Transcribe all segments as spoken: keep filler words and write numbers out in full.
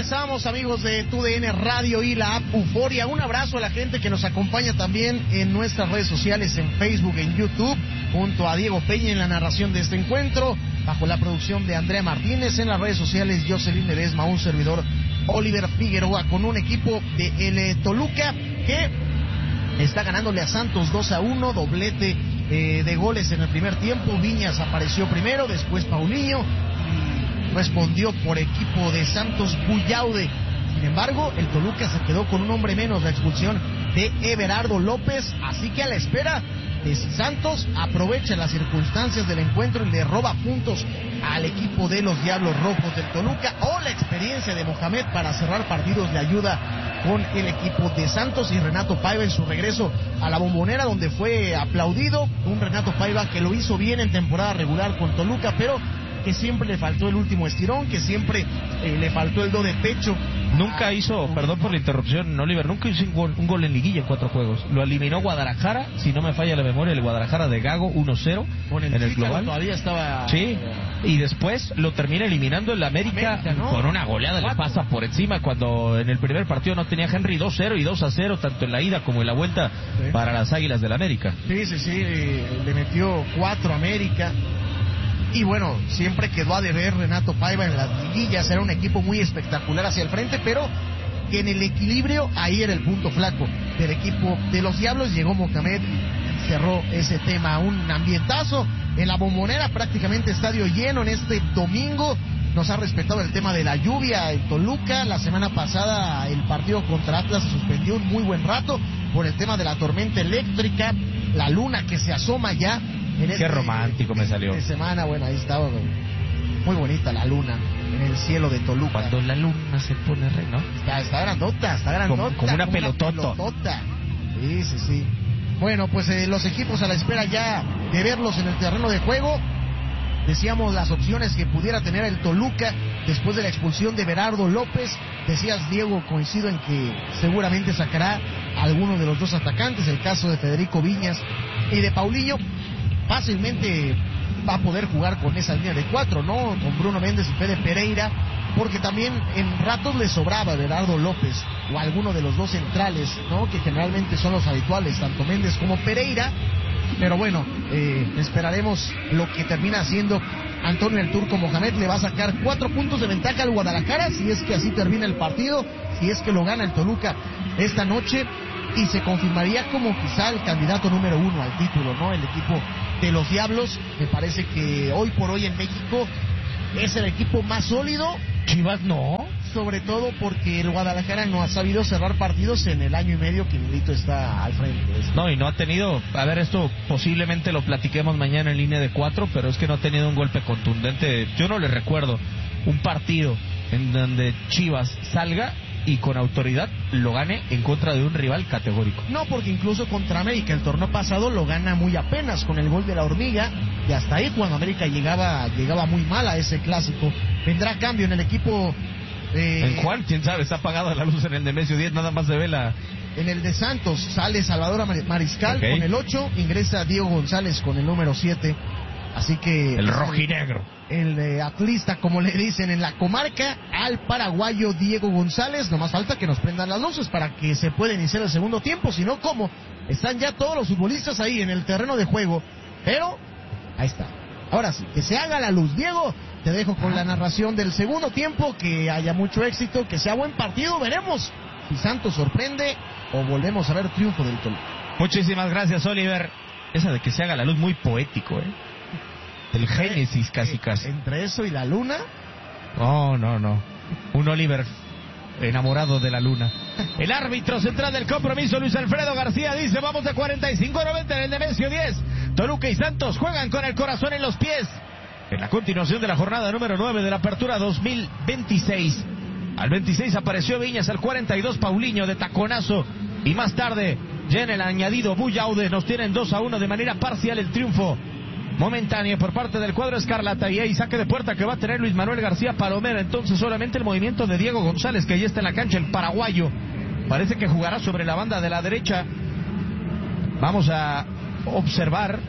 regresamos, amigos de T U D N Radio y la app Euforia. Un abrazo a la gente que nos acompaña también en nuestras redes sociales, en Facebook, en YouTube, junto a Diego Peña en la narración de este encuentro, bajo la producción de Andrea Martínez, en las redes sociales Jocelyn Ledesma, un servidor Oliver Figueroa, con un equipo de el Toluca que está ganándole a Santos dos a uno, doblete eh, de goles en el primer tiempo. Viñas apareció primero, después Paulinho, respondió por equipo de Santos Buyaude. Sin embargo, el Toluca se quedó con un hombre menos, la expulsión de Everardo López, así que a la espera de si Santos aprovecha las circunstancias del encuentro y le roba puntos al equipo de los Diablos Rojos del Toluca, o la experiencia de Mohamed para cerrar partidos le ayuda con el equipo de Santos, y Renato Paiva en su regreso a la Bombonera, donde fue aplaudido. Un Renato Paiva que lo hizo bien en temporada regular con Toluca, pero que siempre le faltó el último estirón, que siempre eh, le faltó el do de pecho. Nunca hizo, perdón por la interrupción, Oliver, nunca hizo un gol, un gol en liguilla en cuatro juegos. Lo eliminó Guadalajara, si no me falla la memoria, el Guadalajara de Gago uno cero en el global. Todavía estaba... Sí, y después lo termina eliminando el América, América ¿no? Con una goleada, le pasa por encima cuando en el primer partido no tenía Henry, dos cero y dos a cero, tanto en la ida como en la vuelta, sí, para las Águilas del América. Sí, sí, sí, le metió cuatro a América. Y bueno, siempre quedó a deber Renato Paiva en las liguillas. Era un equipo muy espectacular hacia el frente, pero que en el equilibrio ahí era el punto flaco del equipo de los Diablos. Llegó Mohamed, cerró ese tema. Un ambientazo en la Bombonera, prácticamente estadio lleno en este domingo. Nos ha respetado el tema de la lluvia en Toluca. La semana pasada el partido contra Atlas se suspendió un muy buen rato por el tema de la tormenta eléctrica, la luna que se asoma ya. Qué este, romántico me salió. De semana, bueno, ahí estaba muy bonita la luna en el cielo de Toluca. Cuando la luna se pone rey, ¿no? Está, está grandota, está grandota. Como, como una como pelotota. Una pelotota. Sí, sí, sí. Bueno, pues eh, los equipos a la espera ya de verlos en el terreno de juego. Decíamos las opciones que pudiera tener el Toluca después de la expulsión de Everardo López. Decías, Diego, coincido en que seguramente sacará a alguno de los dos atacantes, el caso de Federico Viñas y de Paulinho. Fácilmente va a poder jugar con esa línea de cuatro, ¿no? Con Bruno Méndez y Fede Pereira, porque también en ratos le sobraba Everardo López o alguno de los dos centrales, ¿no? Que generalmente son los habituales, tanto Méndez como Pereira. Pero bueno, eh, esperaremos lo que termina haciendo Antonio el Turco Mohamed. Le va a sacar cuatro puntos de ventaja al Guadalajara, si es que así termina el partido, si es que lo gana el Toluca esta noche, y se confirmaría como quizá el candidato número uno al título, ¿no? El equipo de los Diablos. Me parece que hoy por hoy en México es el equipo más sólido. Chivas no, sobre todo porque el Guadalajara no ha sabido cerrar partidos en el año y medio que Milito está al frente. No, y no ha tenido, a ver, esto posiblemente lo platiquemos mañana en línea de cuatro, pero es que no ha tenido un golpe contundente. Yo no le recuerdo un partido en donde Chivas salga y con autoridad lo gane en contra de un rival categórico. No, porque incluso contra América el torneo pasado lo gana muy apenas con el gol de la Hormiga, y hasta ahí cuando América llegaba llegaba muy mal a ese clásico. Vendrá cambio en el equipo. Eh, en Juan, quién sabe, está apagada la luz en el Nemesio diez, nada más se ve la... En el de Santos sale Salvador Mariscal, okay, con el ocho, ingresa Diego González con el número siete, así que... El rojinegro. El eh, atlista, como le dicen en la comarca, al paraguayo Diego González. No más falta que nos prendan las luces para que se pueda iniciar el segundo tiempo, si no, ¿cómo? Están ya todos los futbolistas ahí en el terreno de juego, pero ahí está. Ahora sí, que se haga la luz. Diego, te dejo con la narración del segundo tiempo, que haya mucho éxito, que sea buen partido, veremos si Santos sorprende o volvemos a ver triunfo del Toluca. Muchísimas gracias, Oliver. Esa de que se haga la luz, muy poético, ¿eh? El Génesis casi casi. Entre eso y la luna. No, no, no. Un Oliver enamorado de la luna. El árbitro central del compromiso, Luis Alfredo García, dice: vamos de cuarenta y cinco a noventa en el Nemesio diez. Toluca y Santos juegan con el corazón en los pies. En la continuación de la jornada número nueve de la Apertura dos mil veintiséis. Al veintiséis apareció Viñas, al cuarenta y dos Paulinho de taconazo. Y más tarde, ya en el añadido, Buyaude. Nos tienen dos a uno de manera parcial el triunfo momentáneo por parte del cuadro escarlata, y ahí saque de puerta que va a tener Luis Manuel García Palomera. Entonces solamente el movimiento de Diego González, que ya está en la cancha, el paraguayo. Parece que jugará sobre la banda de la derecha. Vamos a observar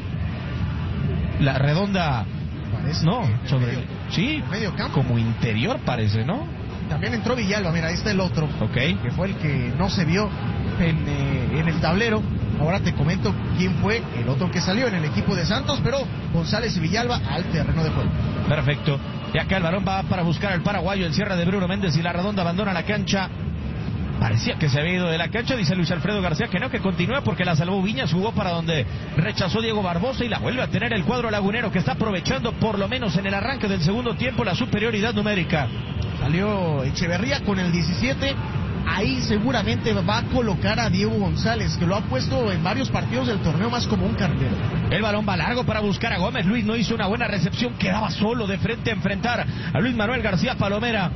la redonda. Parece no, que sobre medio, sí, medio campo. Como interior parece, ¿no? También entró Villalba, mira, ahí está el otro. Ok. Que fue el que no se vio en, eh, en el tablero. Ahora te comento quién fue el otro que salió en el equipo de Santos, pero González y Villalba al terreno de juego. Perfecto. Y acá el balón va para buscar al paraguayo, el cierre de Bruno Méndez y la redonda abandona la cancha. Parecía que se había ido de la cancha, dice Luis Alfredo García que no, que continúa porque la salvó Viñas, jugó para donde rechazó Diego Barbosa y la vuelve a tener el cuadro lagunero que está aprovechando por lo menos en el arranque del segundo tiempo la superioridad numérica. Salió Echeverría con el diecisiete, ahí seguramente va a colocar a Diego González, que lo ha puesto en varios partidos del torneo más como un carnero. El balón va largo para buscar a Gómez, Luis no hizo una buena recepción, quedaba solo de frente a enfrentar a Luis Manuel García Palomera.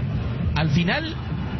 Al final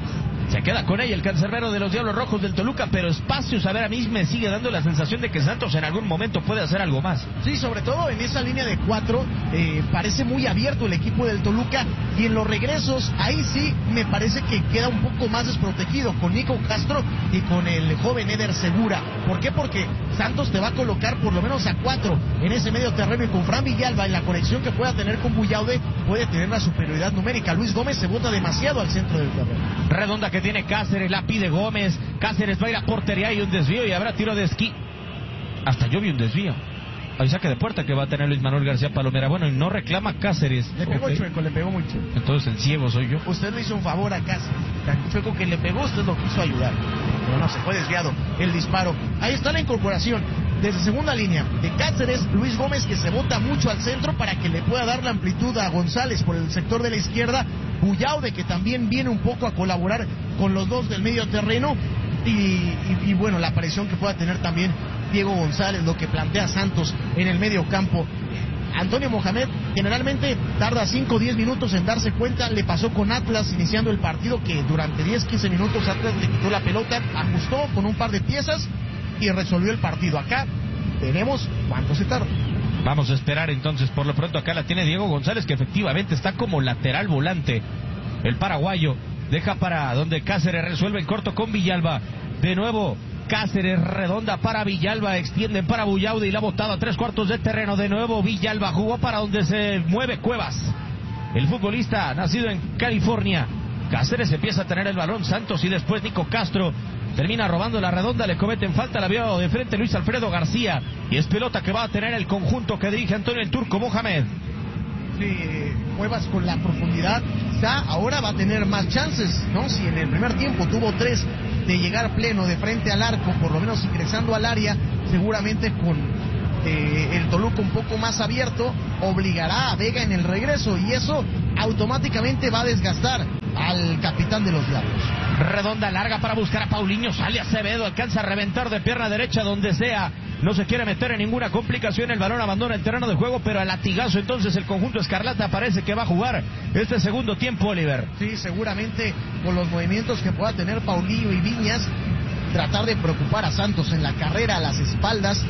se queda con ella el cancerbero de los Diablos Rojos del Toluca, pero espacios, a ver, a mí me sigue dando la sensación de que Santos en algún momento puede hacer algo más. Sí, sobre todo en esa línea de cuatro, eh, parece muy abierto el equipo del Toluca, y en los regresos, ahí sí me parece que queda un poco más desprotegido con Nico Castro y con el joven Eder Segura. ¿Por qué? Porque Santos te va a colocar por lo menos a cuatro en ese medio terreno, y con Fran Villalba en la conexión que pueda tener con Buyaude, puede tener la superioridad numérica. Luis Gómez se bota demasiado al centro del terreno. Redonda que tiene Cáceres, la pide Gómez, Cáceres va a ir a portería y un desvío y habrá tiro de esquí. Hasta yo vi un desvío. Hay saque de puerta que va a tener Luis Manuel García Palomera. Bueno, y no reclama Cáceres. Le pegó okay. chueco, le pegó muy chueco. Entonces el ciego soy yo. Usted le hizo un favor a Cáceres. Tan chueco que le pegó, usted lo quiso ayudar. Pero no, se fue desviado el disparo. Ahí está la incorporación desde segunda línea de Cáceres, Luis Gómez, que se bota mucho al centro para que le pueda dar la amplitud a González por el sector de la izquierda. Buyaude, que también viene un poco a colaborar con los dos del medio terreno. Y, y, y bueno, la aparición que pueda tener también Diego González, lo que plantea Santos en el medio campo. Antonio Mohamed generalmente tarda cinco o diez minutos en darse cuenta. Le pasó con Atlas iniciando el partido, que durante diez a quince minutos Atlas le quitó la pelota, ajustó con un par de piezas y resolvió el partido. Acá veremos cuánto se tarda. Vamos a esperar entonces. Por lo pronto acá la tiene Diego González, que efectivamente está como lateral volante. El paraguayo deja para donde Cáceres resuelve en corto con Villalba. De nuevo Cáceres, redonda para Villalba, extienden para Buyaude y la botada a tres cuartos de terreno. De nuevo Villalba jugó para donde se mueve Cuevas, el futbolista nacido en California. Cáceres empieza a tener el balón, Santos, y después Nico Castro termina robando la redonda, le cometen falta, la vio de frente Luis Alfredo García, y es pelota que va a tener el conjunto que dirige Antonio el Turco Mohamed. Sí, Cuevas con la profundidad, quizá ahora va a tener más chances, ¿no? Si en el primer tiempo tuvo tres de llegar pleno de frente al arco, por lo menos ingresando al área, seguramente con eh, el Toluca un poco más abierto, obligará a Vega en el regreso, y eso automáticamente va a desgastar al capitán de los Diablos. Redonda larga para buscar a Paulinho, sale Acevedo, alcanza a reventar de pierna derecha donde sea, no se quiere meter en ninguna complicación, el balón abandona el terreno de juego, pero a latigazo entonces el conjunto escarlata parece que va a jugar este segundo tiempo, Oliver. Sí, seguramente con los movimientos que pueda tener Paulinho y Viñas, tratar de preocupar a Santos en la carrera, a las espaldas.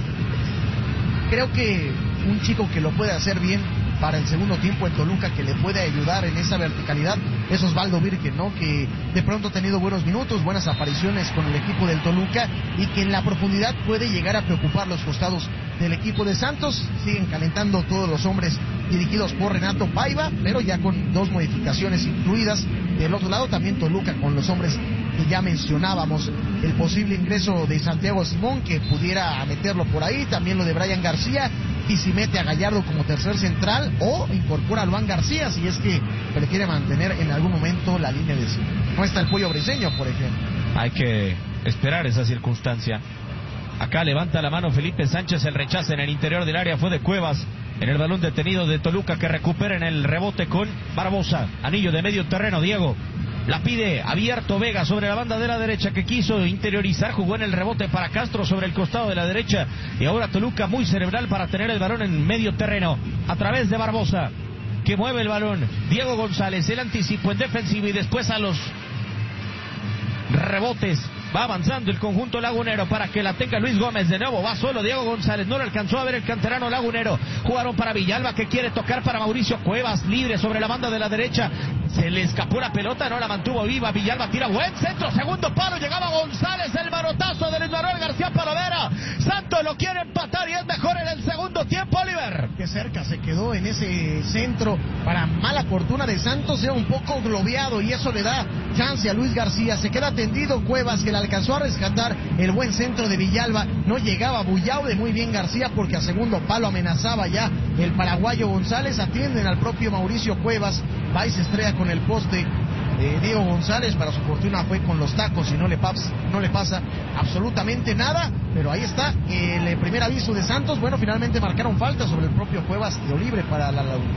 Creo que un chico que lo puede hacer bien para el segundo tiempo en Toluca, que le puede ayudar en esa verticalidad, es Osvaldo Virgen, ¿no? Que de pronto ha tenido buenos minutos, buenas apariciones con el equipo del Toluca, y que en la profundidad puede llegar a preocupar los costados del equipo de Santos. Siguen calentando todos los hombres dirigidos por Renato Paiva, pero ya con dos modificaciones incluidas. Del otro lado también Toluca con los hombres que ya mencionábamos, el posible ingreso de Santiago Simón, que pudiera meterlo por ahí, también lo de Brian García, y si mete a Gallardo como tercer central, o incorpora a Luan García si es que prefiere mantener en algún momento la línea de cinco. No está el Pollo Briseño, por ejemplo. Hay que esperar esa circunstancia. Acá levanta la mano Felipe Sánchez, el rechazo en el interior del área fue de Cuevas. En el balón detenido de Toluca, que recupera en el rebote con Barbosa. Anillo de medio terreno, Diego. La pide abierto Vega sobre la banda de la derecha, que quiso interiorizar, jugó en el rebote para Castro sobre el costado de la derecha, y ahora Toluca muy cerebral para tener el balón en medio terreno a través de Barbosa, que mueve el balón. Diego González, el anticipo en defensiva, y después a los rebotes va avanzando el conjunto lagunero para que la tenga Luis Gómez. De nuevo va solo Diego González, no lo alcanzó a ver el canterano lagunero. Jugaron para Villalba, que quiere tocar para Mauricio Cuevas, libre sobre la banda de la derecha. Se le escapó la pelota, no la mantuvo viva. Villalba tira buen centro, segundo palo, llegaba González, el manotazo de Luis Manuel García Palomera. Santos lo quiere empatar y es mejor en el segundo tiempo, Oliver. Qué cerca se quedó en ese centro. Para mala fortuna de Santos, era un poco globeado y eso le da chance a Luis García. Se queda tendido Cuevas, que le alcanzó a rescatar el buen centro de Villalba. No llegaba Bullaude, muy bien García, porque a segundo palo amenazaba ya el paraguayo González. Atienden al propio Mauricio Cuevas. Va y se estrella con el poste. Eh, Diego González, para su fortuna, fue con los tacos y no le, pas, no le pasa absolutamente nada. Pero ahí está el eh, primer aviso de Santos. Bueno, finalmente marcaron falta sobre el propio Cuevas, tiro libre para la Laguna.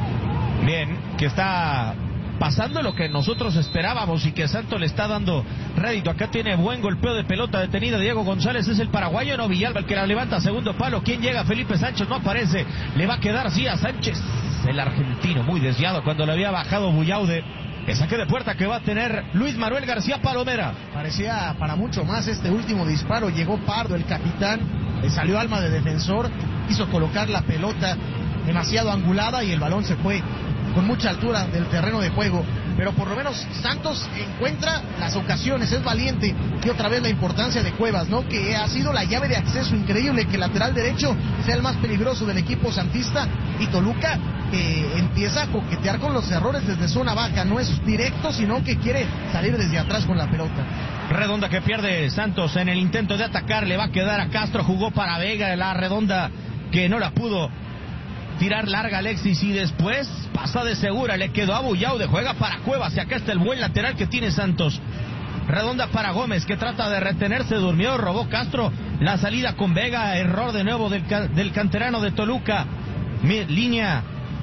Bien, que está pasando lo que nosotros esperábamos y que Santos le está dando rédito. Acá tiene buen golpeo de pelota detenida Diego González, es el paraguayo, no Villalba el que la levanta, segundo palo. ¿Quién llega? Felipe Sánchez, no aparece. Le va a quedar sí a Sánchez, el argentino, muy desviado cuando le había bajado Bullaude. El saque de puerta que va a tener Luis Manuel García Palomera. Parecía para mucho más este último disparo. Llegó Pardo, el capitán, le salió alma de defensor, quiso colocar la pelota demasiado angulada y el balón se fue con mucha altura del terreno de juego. Pero por lo menos Santos encuentra las ocasiones, es valiente. Y otra vez la importancia de Cuevas, ¿no? Que ha sido la llave de acceso increíble, que el lateral derecho sea el más peligroso del equipo santista. Y Toluca eh, empieza a coquetear con los errores desde zona baja. No es directo, sino que quiere salir desde atrás con la pelota. Redonda que pierde Santos en el intento de atacar, le va a quedar a Castro, jugó para Vega, la redonda que no la pudo tirar larga Alexis y después pasa de segura, le quedó a Bullaude, juega para Cuevas y acá está el buen lateral que tiene Santos. Redonda para Gómez, que trata de retenerse, durmió, robó Castro, la salida con Vega, error de nuevo del, del canterano de Toluca. Mi, línea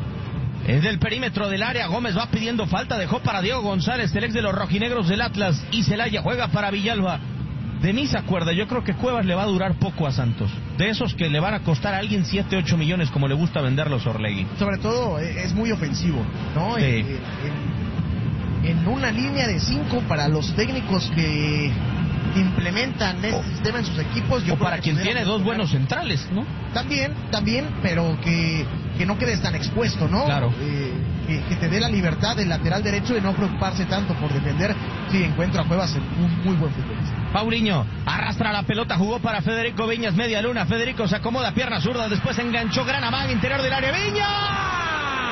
es del perímetro del área, Gómez va pidiendo falta, dejó para Diego González, el ex de los rojinegros del Atlas, y Celaya juega para Villalba. De mí se acuerda, yo creo que Cuevas le va a durar poco a Santos. De esos que le van a costar a alguien siete, ocho millones, como le gusta venderlos Orlegui. Sobre todo es muy ofensivo, ¿no? Sí. En, en, en una línea de cinco para los técnicos que implementan este oh. sistema en sus equipos. Yo o para quien tiene dos buenos centrales, ¿no? También, también, pero que, que no quedes tan expuesto, ¿no? Claro. Eh, que, que te dé la libertad del lateral derecho de no preocuparse tanto por defender. Sí, encuentro a Cuevas en un muy buen futbolista. Paulinho arrastra la pelota, jugó para Federico Viñas, media luna. Federico se acomoda, pierna zurda, después enganchó gran amague interior del área. ¡Viñas!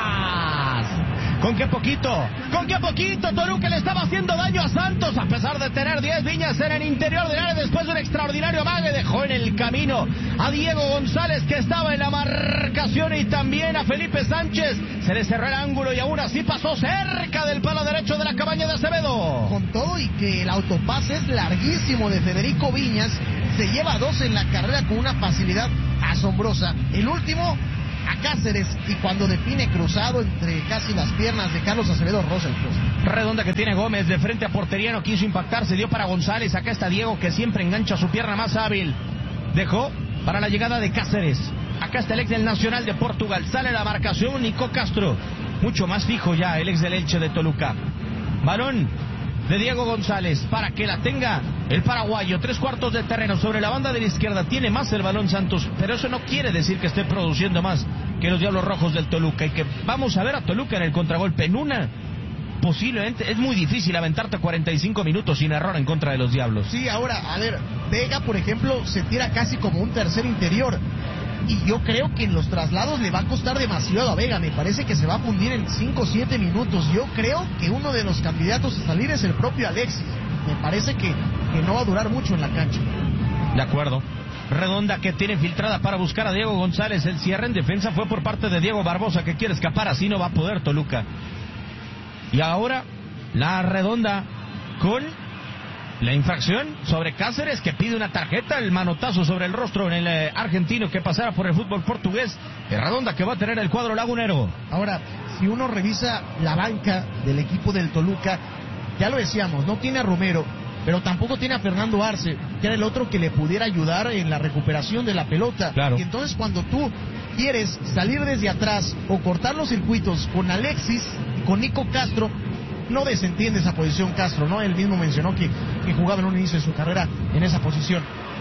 ¿Con qué poquito? ¿Con qué poquito? Toluca le estaba haciendo daño a Santos, a pesar de tener diez. Viñas en el interior del área, después de un extraordinario amague, dejó en el camino a Diego González, que estaba en la marcación, y también a Felipe Sánchez. Se le cerró el ángulo y aún así pasó cerca del palo derecho de la cabaña de Acevedo. Con todo y que el autopase es larguísimo de Federico Viñas, se lleva dos en la carrera con una facilidad asombrosa. El último a Cáceres, y cuando define cruzado entre casi las piernas de Carlos Acevedo, rosa el poste. Redonda que tiene Gómez de frente a portería, no quiso impactar, se dio para González. Acá está Diego, que siempre engancha su pierna más hábil, dejó para la llegada de Cáceres. Acá está el ex del Nacional de Portugal, sale la marcación Nico Castro, mucho más fijo ya el ex del Elche de Toluca. Balón de Diego González para que la tenga el paraguayo, tres cuartos de terreno sobre la banda de la izquierda. Tiene más el balón Santos, pero eso no quiere decir que esté produciendo más que los Diablos Rojos del Toluca, y que vamos a ver a Toluca en el contragolpe. En una, posiblemente, es muy difícil aventarte cuarenta y cinco minutos sin error en contra de los Diablos. Sí, ahora, a ver, Vega, por ejemplo, se tira casi como un tercer interior, y yo creo que en los traslados le va a costar demasiado a Vega. Me parece que se va a fundir en cinco o siete minutos. Yo creo que uno de los candidatos a salir es el propio Alexis. Me parece que, que no va a durar mucho en la cancha. De acuerdo. Redonda que tiene filtrada para buscar a Diego González. El cierre en defensa fue por parte de Diego Barbosa, que quiere escapar, así no va a poder Toluca. Y ahora la Redonda con la infracción sobre Cáceres, que pide una tarjeta, el manotazo sobre el rostro en el eh, argentino que pasara por el fútbol portugués. El Redonda que va a tener el cuadro lagunero. Ahora, si uno revisa la banca del equipo del Toluca, ya lo decíamos, no tiene a Romero, pero tampoco tiene a Fernando Arce, que era el otro que le pudiera ayudar en la recuperación de la pelota. Claro. Y entonces cuando tú quieres salir desde atrás o cortar los circuitos con Alexis y con Nico Castro, no desentiende esa posición Castro, ¿no? Él mismo mencionó que, que jugaba en un inicio de su carrera en esa posición.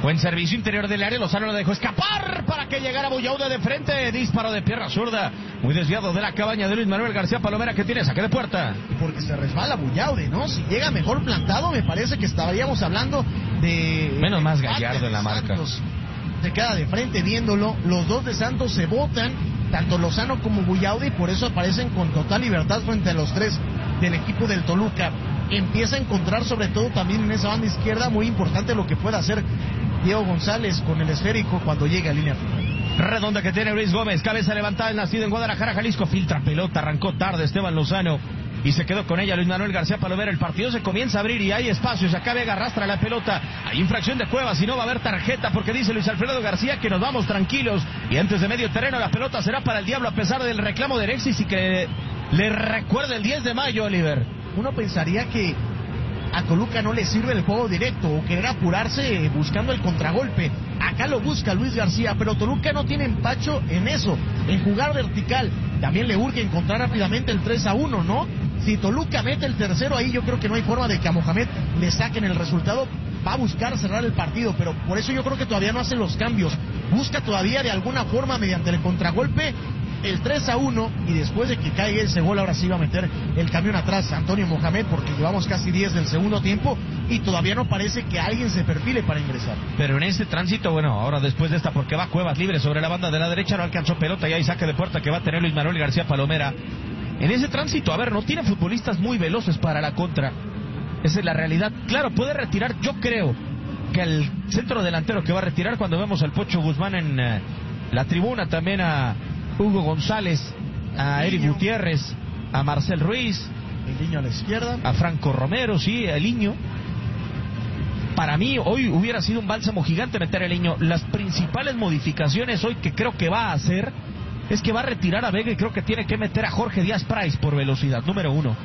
Buen servicio interior del área, Lozano lo dejó escapar para que llegara Buyaude de frente, disparo de pierna zurda, muy desviado de la cabaña de Luis Manuel García Palomera, que tiene saque de puerta. Porque se resbala Buyaude, ¿no? Si llega mejor plantado, me parece que estaríamos hablando de... Menos de más Gallardo en la marca. Se queda de frente viéndolo, los dos de Santos se botan, tanto Lozano como Buyaude, y por eso aparecen con total libertad frente a los tres del equipo del Toluca. Empieza a encontrar sobre todo también en esa banda izquierda, muy importante lo que pueda hacer Diego González con el esférico cuando llegue a línea final. Redonda que tiene Luis Gómez, cabeza levantada, el nacido en Guadalajara, Jalisco, filtra pelota, arrancó tarde Esteban Lozano y se quedó con ella Luis Manuel García Palomera. El partido se comienza a abrir y hay espacios, acá Vega arrastra la pelota, hay infracción de Cuevas y no va a haber tarjeta porque dice Luis Alfredo García que nos vamos tranquilos y antes de medio terreno la pelota será para el Diablo a pesar del reclamo de Alexis y que le recuerda el diez de mayo, Oliver. Uno pensaría que a Toluca no le sirve el juego directo o querer apurarse buscando el contragolpe. Acá lo busca Luis García, pero Toluca no tiene empacho en eso, en jugar vertical. También le urge encontrar rápidamente el tres a uno, ¿no? Si Toluca mete el tercero ahí, yo creo que no hay forma de que a Mohamed le saquen el resultado. Va a buscar cerrar el partido, pero por eso yo creo que todavía no hace los cambios. Busca todavía de alguna forma mediante el contragolpe el tres a uno y después de que caiga ese gol ahora sí va a meter el camión atrás Antonio Mohamed porque llevamos casi diez del segundo tiempo y todavía no parece que alguien se perfile para ingresar. Pero en ese tránsito, bueno, ahora después de esta porque va Cuevas libre sobre la banda de la derecha, no alcanzó pelota y hay saque de puerta que va a tener Luis Manuel García Palomera. En ese tránsito, a ver, no tiene futbolistas muy veloces para la contra. Esa es la realidad. Claro, puede retirar, yo creo que el centro delantero que va a retirar cuando vemos al Pocho Guzmán en uh, la tribuna, también a Hugo González, a Eric Gutiérrez, a Marcel Ruiz, el niño a la izquierda, a Franco Romero, sí, el niño. Para mí hoy hubiera sido un bálsamo gigante meter el niño. Las principales modificaciones hoy que creo que va a hacer es que va a retirar a Vega y creo que tiene que meter a Jorge Díaz Price por velocidad, número uno.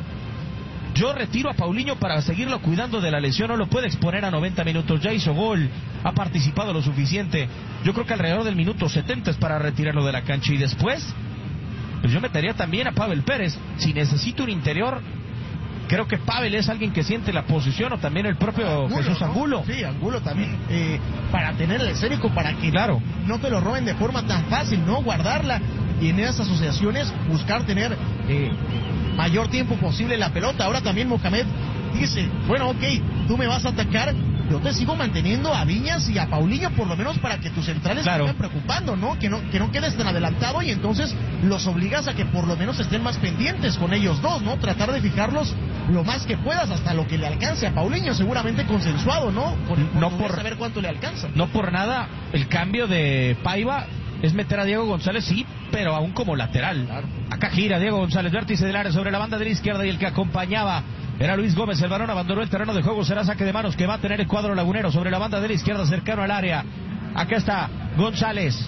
Yo retiro a Paulinho para seguirlo cuidando de la lesión, no lo puede exponer a noventa minutos, ya hizo gol, ha participado lo suficiente. Yo creo que alrededor del minuto setenta es para retirarlo de la cancha y después, pues yo metería también a Pavel Pérez. Si necesito un interior, creo que Pavel es alguien que siente la posición o también el propio Angulo, Jesús Angulo. ¿no? Sí, Angulo también, eh, para tener el esférico, para que claro. no te lo roben de forma tan fácil, ¿no? Guardarla y en esas asociaciones buscar tener eh, mayor tiempo posible la pelota. Ahora también Mohamed dice, bueno, ok, tú me vas a atacar, yo te sigo manteniendo a Viñas y a Paulinho por lo menos para que tus centrales claro. se estén preocupando, ¿no? Que no que no quedes tan adelantado y entonces los obligas a que por lo menos estén más pendientes con ellos dos, ¿no? Tratar de fijarlos lo más que puedas hasta lo que le alcance a Paulinho, seguramente consensuado, ¿no? Con, con no por saber cuánto le alcanza. No por nada el cambio de Paiva es meter a Diego González, sí, pero aún como lateral. Claro. Acá gira Diego González, vértice del área sobre la banda de la izquierda y el que acompañaba era Luis Gómez. El balón abandonó el terreno de juego, será saque de manos que va a tener el cuadro lagunero sobre la banda de la izquierda cercano al área. Acá está González,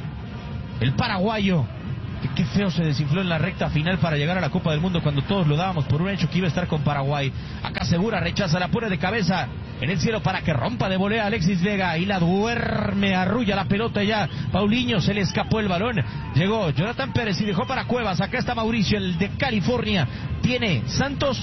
el paraguayo. Que qué feo se desinfló en la recta final para llegar a la Copa del Mundo cuando todos lo dábamos por un hecho que iba a estar con Paraguay. Acá Segura rechaza, la pone de cabeza en el cielo para que rompa de volea Alexis Vega y la duerme, arrulla la pelota ya. Paulinho, se le escapó el balón. Llegó Jonathan Pérez y dejó para Cuevas. Acá está Mauricio, el de California. Tiene Santos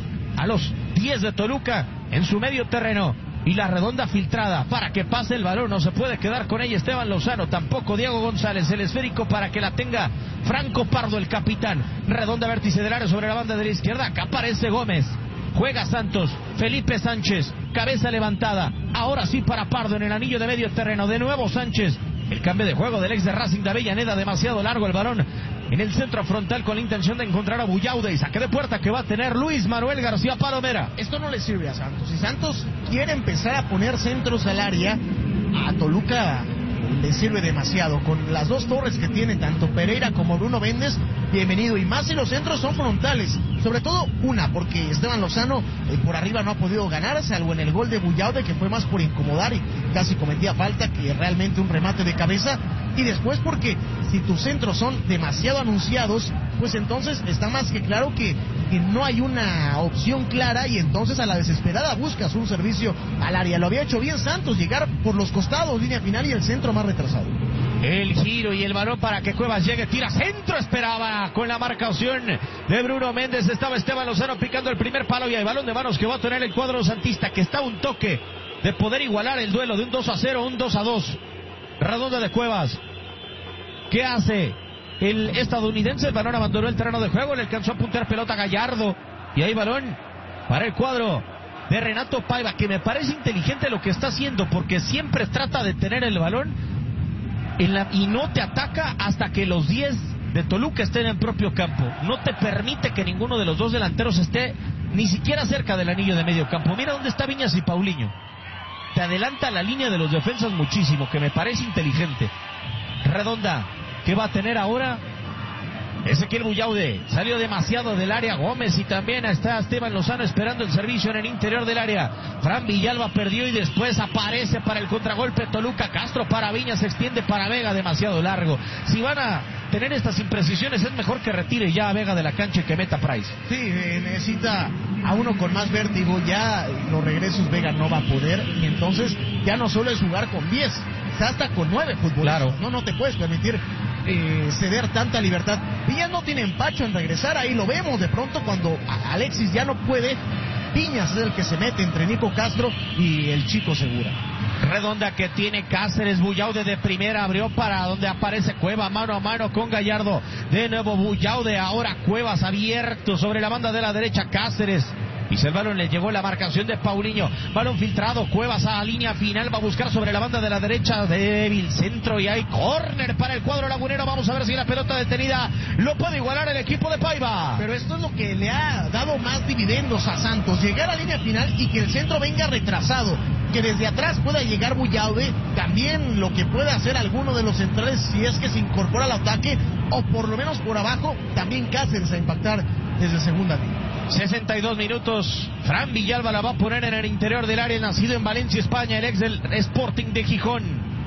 a los diez de Toluca en su medio terreno. Y la redonda filtrada para que pase el balón, no se puede quedar con ella Esteban Lozano, tampoco Diego González, el esférico para que la tenga Franco Pardo, el capitán. Redonda vértice del área sobre la banda de la izquierda, acá aparece Gómez, juega Santos, Felipe Sánchez, cabeza levantada, ahora sí para Pardo en el anillo de medio terreno, de nuevo Sánchez, el cambio de juego del ex de Racing de Avellaneda, demasiado largo el balón en el centro frontal con la intención de encontrar a Buyaude y saque de puerta que va a tener Luis Manuel García Palomera. Esto no le sirve a Santos. Si Santos quiere empezar a poner centros al área, a Toluca le sirve demasiado. Con las dos torres que tiene, tanto Pereira como Bruno Méndez, bienvenido. Y más si los centros son frontales. Sobre todo una, porque Esteban Lozano eh, por arriba no ha podido ganar, salvo en el gol de Buyaude, que fue más por incomodar y casi cometía falta que realmente un remate de cabeza. Y después porque si tus centros son demasiado anunciados, pues entonces está más que claro que, que no hay una opción clara y entonces a la desesperada buscas un servicio al área. Lo había hecho bien Santos, llegar por los costados, línea final y el centro más retrasado. El giro y el balón para que Cuevas llegue, tira centro, esperaba con la marcación de Bruno Méndez, estaba Esteban Lozano picando el primer palo y hay balón de manos que va a tener el cuadro santista, que está un toque de poder igualar el duelo de un dos a cero, un dos a dos. Redonda de Cuevas. ¿Qué hace el estadounidense? El balón abandonó el terreno de juego, le alcanzó a apuntar pelota Gallardo. Y hay balón para el cuadro de Renato Paiva, que me parece inteligente lo que está haciendo, porque siempre trata de tener el balón en la, y no te ataca hasta que los diez de Toluca estén en el propio campo. No te permite que ninguno de los dos delanteros esté ni siquiera cerca del anillo de medio campo. Mira dónde está Viñas y Paulinho. Te adelanta la línea de los defensas muchísimo, que me parece inteligente. Redonda, ¿qué va a tener ahora? Ezequiel Bullaude salió demasiado del área. Gómez, y también está Esteban Lozano esperando el servicio en el interior del área. Fran Villalba perdió y después aparece para el contragolpe Toluca. Castro para Viñas, se extiende para Vega, demasiado largo. Si van a tener estas imprecisiones, es mejor que retire ya a Vega de la cancha y que meta Price. Sí, eh, necesita a uno con más vértigo. Ya los regresos Vega no va a poder, y entonces ya no solo es jugar con diez, hasta con nueve futbolistas. Claro. No, no te puedes permitir eh, ceder tanta libertad. Viñas no tiene empacho en regresar, ahí lo vemos de pronto cuando Alexis ya no puede. Viñas es el que se mete entre Nico Castro y el Chico Segura. Redonda que tiene Cáceres, Bullaude de primera, abrió para donde aparece Cueva, mano a mano con Gallardo. De nuevo Bullaude, ahora Cuevas abierto sobre la banda de la derecha. Cáceres. Y el balón, le llegó la marcación de Paulinho. Balón filtrado, Cuevas a la línea final, va a buscar sobre la banda de la derecha, débil centro, y hay córner para el cuadro lagunero. Vamos a ver si la pelota detenida lo puede igualar el equipo de Paiva. Pero esto es lo que le ha dado más dividendos a Santos, llegar a la línea final y que el centro venga retrasado, que desde atrás pueda llegar Bullaude, también lo que pueda hacer alguno de los centrales si es que se incorpora al ataque, o por lo menos por abajo, también Cáceres a impactar desde segunda línea. sesenta y dos minutos, Fran Villalba la va a poner en el interior del área, nacido en Valencia, España, el ex del Sporting de Gijón.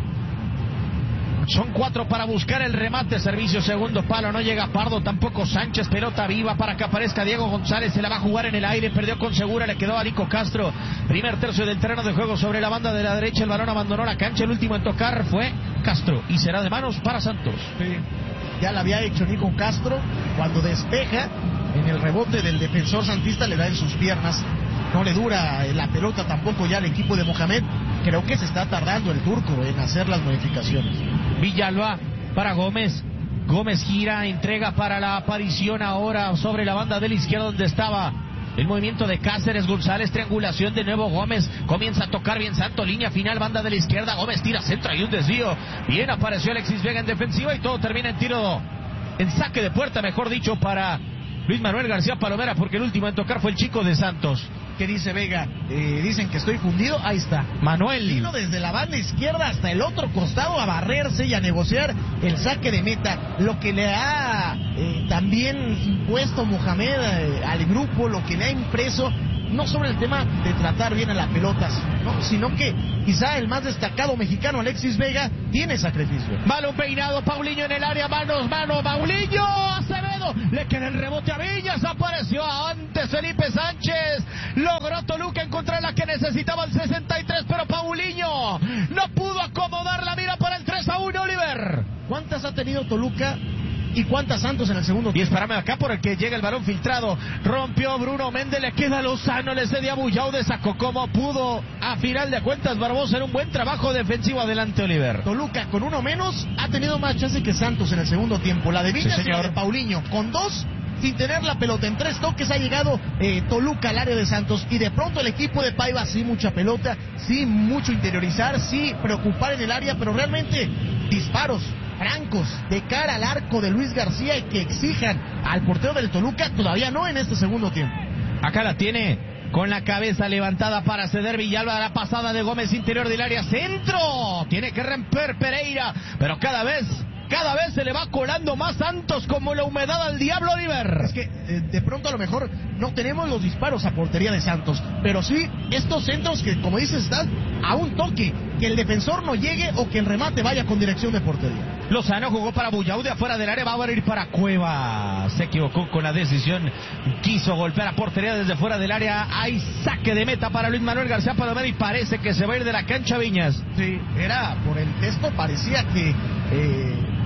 Son cuatro para buscar el remate, servicio segundo palo, no llega Pardo, tampoco Sánchez, pelota viva para que aparezca Diego González, se la va a jugar en el aire, perdió con Segura, le quedó a Nico Castro. Primer tercio del terreno de juego sobre la banda de la derecha, el balón abandonó la cancha, el último en tocar fue Castro, y será de manos para Santos. Sí. Ya la había hecho Nico Castro, cuando despeja en el rebote del defensor santista, le da en sus piernas, no le dura la pelota tampoco ya al equipo de Mohamed. Creo que se está tardando el turco en hacer las modificaciones. Villalba para Gómez, Gómez gira, entrega para la aparición ahora sobre la banda de la izquierda donde estaba el movimiento de Cáceres, González, triangulación de nuevo, Gómez comienza a tocar bien Santo, línea final, banda de la izquierda, Gómez tira centro y un desvío, bien apareció Alexis Vega en defensiva y todo termina en tiro, en saque de puerta, mejor dicho, para Luis Manuel García Palomera, porque el último en tocar fue el chico de Santos. ¿Qué dice Vega? Eh, dicen que estoy fundido, ahí está. Manuel. Vino desde la banda izquierda hasta el otro costado a barrerse y a negociar el saque de meta. Lo que le ha eh, también impuesto Mohamed eh, al grupo, lo que le ha impreso, no sobre el tema de tratar bien a las pelotas, ¿no? Sino que quizá el más destacado mexicano, Alexis Vega, tiene sacrificio. Balón peinado, Paulinho en el área, manos, mano, Paulinho, Acevedo, le queda el rebote a Viñas, apareció antes Felipe Sánchez, logró Toluca encontrar la que necesitaba el sesenta y tres, pero Paulinho no pudo acomodar la mira para el tres a uno, Oliver. ¿Cuántas ha tenido Toluca y cuántas Santos en el segundo tiempo? Y espérame acá por el que llega el balón filtrado, rompió Bruno Méndez, le queda Lozano, le cede a Bullaude, sacó como pudo. A final de cuentas Barbosa en un buen trabajo defensivo, adelante Oliver. Toluca con uno menos ha tenido más chance que Santos en el segundo tiempo, la de Viñas sí, y la de Paulinho, con dos sin tener la pelota, en tres toques ha llegado eh, Toluca al área de Santos, y de pronto el equipo de Paiva sí mucha pelota, sí mucho interiorizar, sí preocupar en el área, pero realmente disparos francos de cara al arco de Luis García y que exijan al portero del Toluca todavía no en este segundo tiempo. Acá la tiene con la cabeza levantada para ceder Villalba, la pasada de Gómez interior del área, centro, tiene que romper Pereira, pero cada vez cada vez se le va colando más Santos como la humedad al diablo, Oliver. Es que eh, de pronto a lo mejor no tenemos los disparos a portería de Santos, pero sí estos centros que, como dices, están a un toque, que el defensor no llegue o que el remate vaya con dirección de portería. Lozano jugó para Bullaude afuera del área, va a abrir para Cueva, se equivocó con la decisión, quiso golpear a portería desde fuera del área, hay saque de meta para Luis Manuel García Palomera y parece que se va a ir de la cancha Viñas. Sí, era por el texto, parecía que eh,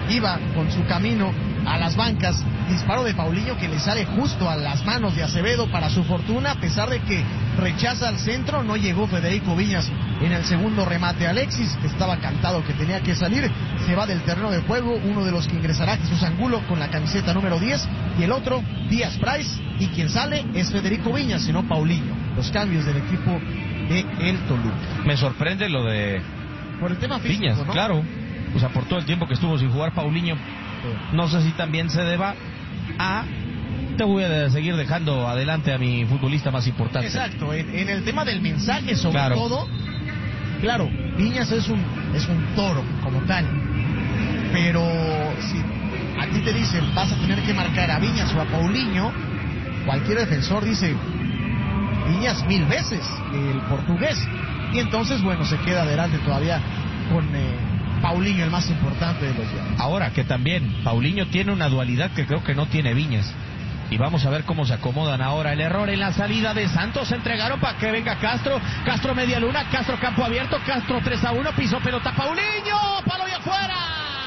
iba con su camino a las bancas, disparo de Paulinho que le sale justo a las manos de Acevedo. Para su fortuna, a pesar de que rechaza al centro, no llegó Federico Viñas en el segundo remate. Alexis, que estaba cantado que tenía que salir, se va del terreno de juego. Uno de los que ingresará, Jesús Angulo, con la camiseta número diez, y el otro, Díaz Price, y quien sale es Federico Viñas, sino Paulinho. Los cambios del equipo de el Toluca. Me sorprende lo de por el tema físico, Viñas, ¿no? claro. O sea, por todo el tiempo que estuvo sin jugar Paulinho. No sé si también se deba a... Te voy a seguir dejando adelante a mi futbolista más importante. Exacto, en, en el tema del mensaje sobre claro. todo, claro, Viñas es un, es un toro como tal, pero si a ti te dicen vas a tener que marcar a Viñas o a Paulinho, cualquier defensor dice Viñas mil veces, el portugués, y entonces bueno, se queda adelante todavía con... Eh, Paulinho, el más importante de los llanos. Ahora que también Paulinho tiene una dualidad que creo que no tiene Viñas. Y vamos a ver cómo se acomodan ahora. El error en la salida de Santos. Se entregaron para que venga Castro. Castro media luna. Castro campo abierto. Castro tres a uno. Pisó pelota Paulinho. Palo y afuera.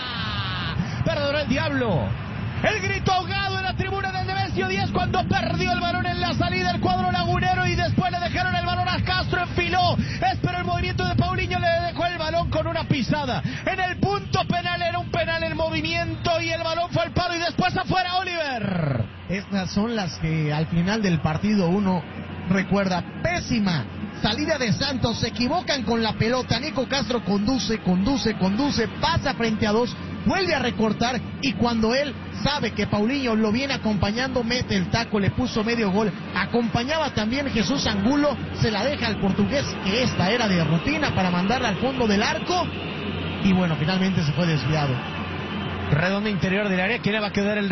Perdonó el diablo. El grito ahogado en la tribuna del Nemesio diez cuando perdió el balón en la salida el cuadro lagunero y después le dejaron el balón a Castro, enfiló, esperó el movimiento de Paulinho, le dejó el balón con una pisada. En el punto penal era un penal en movimiento y el balón fue al palo y después afuera Oliver. Estas son las que al final del partido uno recuerda. Pésima salida de Santos, se equivocan con la pelota. Nico Castro conduce, conduce, conduce, pasa frente a dos, vuelve a recortar y cuando él sabe que Paulinho lo viene acompañando, mete el taco, le puso medio gol. Acompañaba también Jesús Angulo, se la deja al portugués, que esta era de rutina, para mandarla al fondo del arco. Y bueno, finalmente se fue desviado. Redondo interior del área, ¿quién le va a quedar el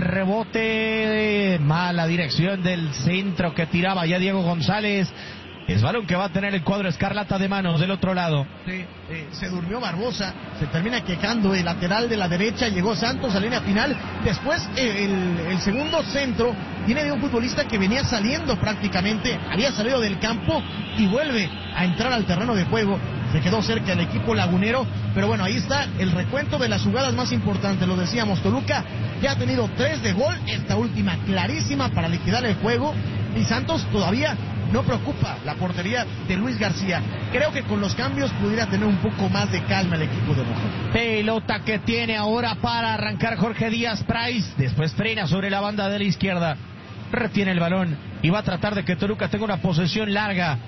rebote? Mala dirección del centro que tiraba ya Diego González. Es balón que va a tener el cuadro escarlata de manos del otro lado. Sí, eh, se durmió Barbosa, se termina quejando el lateral de la derecha, llegó Santos a línea final. Después eh, el, el segundo centro viene de un futbolista que venía saliendo prácticamente, había salido del campo y vuelve a entrar al terreno de juego. Se quedó cerca el equipo lagunero, pero bueno, ahí está el recuento de las jugadas más importantes. Lo decíamos, Toluca ya ha tenido tres de gol, esta última clarísima para liquidar el juego, y Santos todavía no preocupa la portería de Luis García. Creo que con los cambios pudiera tener un poco más de calma el equipo de Mohamed. Pelota que tiene ahora para arrancar Jorge Díaz Price, después frena sobre la banda de la izquierda, retiene el balón y va a tratar de que Toluca tenga una posesión larga.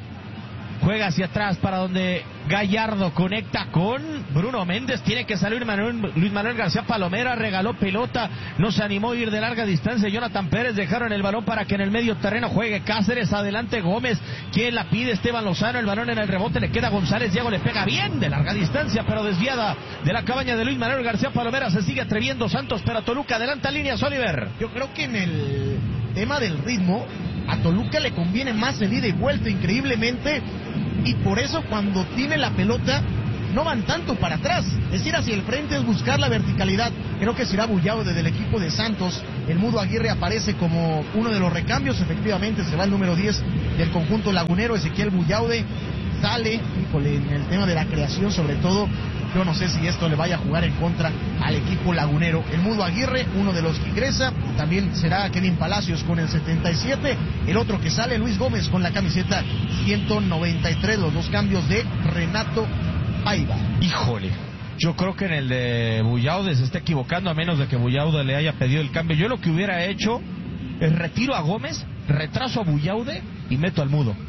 Juega hacia atrás para donde Gallardo conecta con Bruno Méndez. Tiene que salir Manuel, Luis Manuel García Palomera. Regaló pelota. No se animó a ir de larga distancia. Jonathan Pérez dejaron el balón para que en el medio terreno juegue Cáceres. Adelante Gómez. ¿Quién la pide? Esteban Lozano. El balón en el rebote le queda a González. Diego le pega bien de larga distancia, pero desviada de la cabaña de Luis Manuel García Palomera. Se sigue atreviendo Santos, pero Toluca adelanta líneas, Oliver. Yo creo que en el tema del ritmo a Toluca le conviene más el ida y vuelta increíblemente, y por eso cuando tiene la pelota no van tanto para atrás, es decir, hacia el frente, es buscar la verticalidad. Creo que será Bullaude del equipo de Santos. El Mudo Aguirre aparece como uno de los recambios, efectivamente se va el número diez del conjunto lagunero, Ezequiel Bullaude sale, híjole, en el tema de la creación sobre todo, yo no sé si esto le vaya a jugar en contra al equipo lagunero. El Mudo Aguirre, uno de los que ingresa, también será Kevin Palacios con el setenta y siete, el otro que sale, Luis Gómez con la camiseta ciento noventa y tres, los dos cambios de Renato Paiva. Híjole, yo creo que en el de Bullaude se está equivocando, a menos de que Bullaude le haya pedido el cambio. Yo lo que hubiera hecho es retiro a Gómez, retraso a Bullaude y meto al Mudo,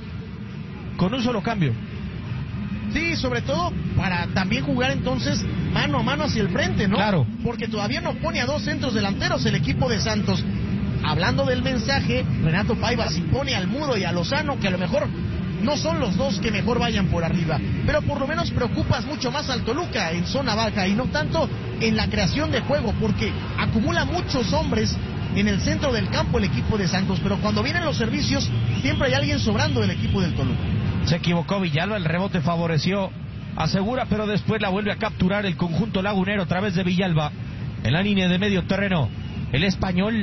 con un solo cambio. Sí, sobre todo para también jugar entonces mano a mano hacia el frente, ¿no? Claro. Porque todavía no pone a dos centros delanteros el equipo de Santos. Hablando del mensaje, Renato Paiva si pone al Mudo y a Lozano, que a lo mejor no son los dos que mejor vayan por arriba, pero por lo menos preocupas mucho más al Toluca en zona baja y no tanto en la creación de juego, porque acumula muchos hombres en el centro del campo el equipo de Santos, pero cuando vienen los servicios siempre hay alguien sobrando del equipo del Toluca. Se equivocó Villalba, el rebote favoreció a Segura, pero después la vuelve a capturar el conjunto lagunero a través de Villalba en la línea de medio terreno. El español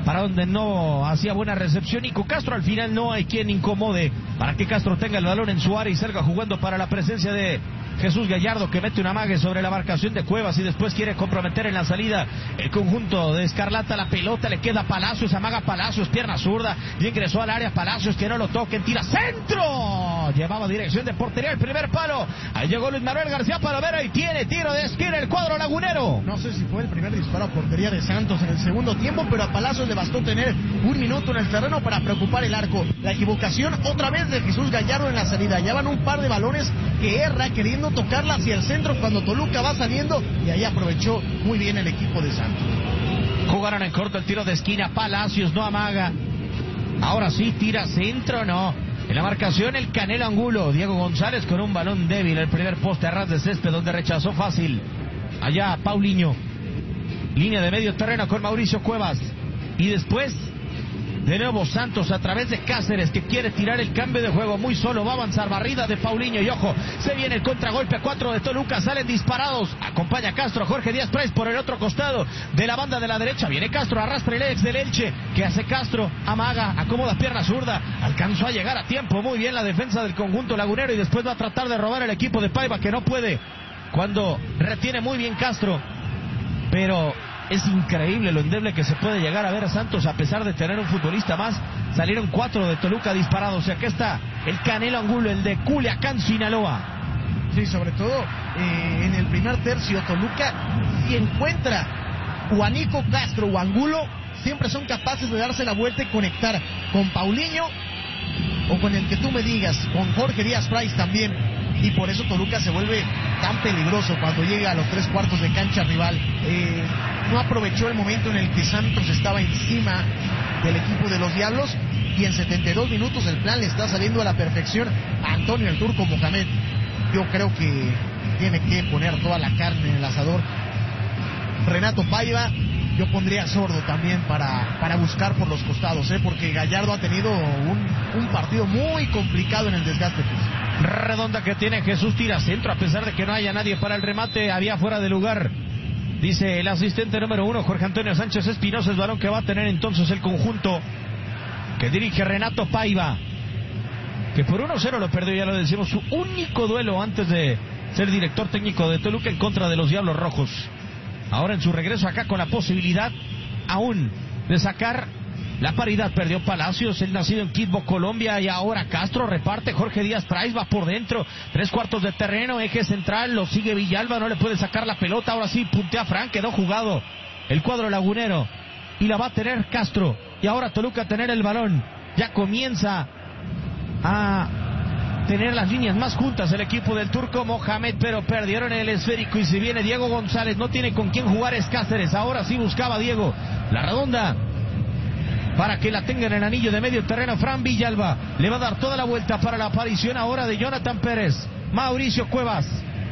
para donde no hacía buena recepción Nico Castro. Al final no hay quien incomode para que Castro tenga el balón en su área y salga jugando para la presencia de Jesús Gallardo, que mete una mague sobre la marcación de Cuevas y después quiere comprometer en la salida el conjunto de Escarlata. La pelota le queda a Palacios, amaga Palacios, pierna zurda y ingresó al área. Palacios, que no lo toquen, tira centro, llevaba dirección de portería, el primer palo. Ahí llegó Luis Manuel García Palomera y tiene tiro de esquina el cuadro lagunero. No sé si fue el primer disparo a portería de Santos en el segundo tiempo, pero a Palacios le bastó tener un minuto en el terreno para preocupar el arco. La equivocación otra vez de Jesús Gallardo en la salida. Ya van un par de balones que erra queriendo tocarla hacia el centro cuando Toluca va saliendo, y ahí aprovechó muy bien el equipo de Santos. Jugaron en corto el tiro de esquina. Palacios no amaga. Ahora sí tira centro, no. En la marcación el Canelo Angulo. Diego González con un balón débil. El primer poste a ras de césped donde rechazó fácil. Allá Paulinho. Línea de medio terreno con Mauricio Cuevas. Y después de nuevo Santos a través de Cáceres, que quiere tirar el cambio de juego. Muy solo va a avanzar, barrida de Paulinho. Y ojo, se viene el contragolpe a cuatro de Toluca. Salen disparados. Acompaña Castro, Jorge Díaz Price por el otro costado de la banda de la derecha. Viene Castro, arrastra el ex del Elche. ¿Qué hace Castro? Amaga, acomoda pierna zurda. Alcanzó a llegar a tiempo. Muy bien la defensa del conjunto lagunero. Y después va a tratar de robar el equipo de Paiva, que no puede cuando retiene muy bien Castro. Pero es increíble lo endeble que se puede llegar a ver a Santos a pesar de tener un futbolista más. Salieron cuatro de Toluca disparados. Y aquí está el Canelo Angulo, el de Culiacán, Sinaloa. Sí, sobre todo eh, en el primer tercio Toluca, si encuentra o a Nico Castro o Angulo, siempre son capaces de darse la vuelta y conectar con Paulinho o con el que tú me digas, con Jorge Díaz Price también. Y por eso Toluca se vuelve tan peligroso cuando llega a los tres cuartos de cancha rival. Eh, no aprovechó el momento en el que Santos estaba encima del equipo de los Diablos, y en setenta y dos minutos el plan le está saliendo a la perfección a Antonio el Turco Mohamed. Yo creo que tiene que poner toda la carne en el asador Renato Paiva. Yo pondría a Sordo también para, para buscar por los costados, ¿eh? Porque Gallardo ha tenido un, un partido muy complicado en el desgaste físico. Redonda que tiene Jesús, tira centro a pesar de que no haya nadie para el remate. Había fuera de lugar, dice el asistente número uno, Jorge Antonio Sánchez Espinosa. El balón que va a tener entonces el conjunto que dirige Renato Paiva, que por uno cero lo perdió, ya lo decimos, su único duelo antes de ser director técnico de Toluca en contra de los Diablos Rojos. Ahora en su regreso acá con la posibilidad aún de sacar la paridad. Perdió Palacios, el nacido en Quibdó, Colombia, y ahora Castro reparte. Jorge Díaz Price va por dentro, tres cuartos de terreno, eje central, lo sigue Villalba, no le puede sacar la pelota. Ahora sí puntea Frank, quedó jugado el cuadro lagunero y la va a tener Castro. Y ahora Toluca a tener el balón. Ya comienza a tener las líneas más juntas el equipo del Turco Mohamed, pero perdieron el esférico y se viene Diego González. No tiene con quién jugar, es Cáceres. Ahora sí buscaba Diego la redonda para que la tenga en el anillo de medio terreno. Fran Villalba le va a dar toda la vuelta para la aparición ahora de Jonathan Pérez. Mauricio Cuevas.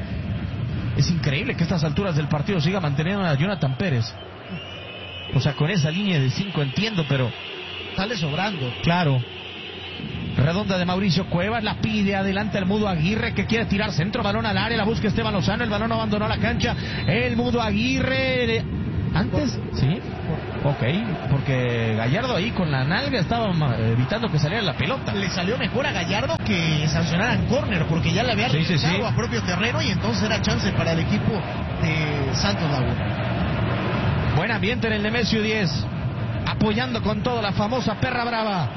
Es increíble que a estas alturas del partido siga manteniendo a Jonathan Pérez. O sea, con esa línea de cinco entiendo, pero sale sobrando. Claro. Redonda de Mauricio Cuevas, la pide adelante el Mudo Aguirre, que quiere tirar centro, balón al área, la busca Esteban Lozano, el balón abandonó la cancha, el Mudo Aguirre, antes, sí, ok, porque Gallardo ahí con la nalga estaba evitando que saliera la pelota. Le salió mejor a Gallardo que sancionaran córner, porque ya le había sí, sí, sí. a propio terreno, y entonces era chance para el equipo de Santos Laguna. Buen ambiente en el Nemesio diez, apoyando con todo la famosa perra brava.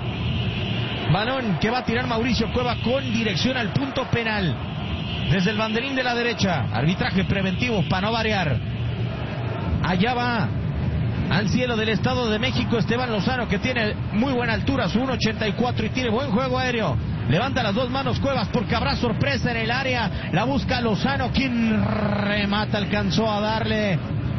Balón que va a tirar Mauricio Cueva con dirección al punto penal. Desde el banderín de la derecha. Arbitraje preventivo para no variar. Allá va al cielo del Estado de México Esteban Lozano, que tiene muy buena altura, su uno ochenta y cuatro, y tiene buen juego aéreo. Levanta las dos manos Cuevas porque habrá sorpresa en el área. La busca Lozano, quien remata, alcanzó a darle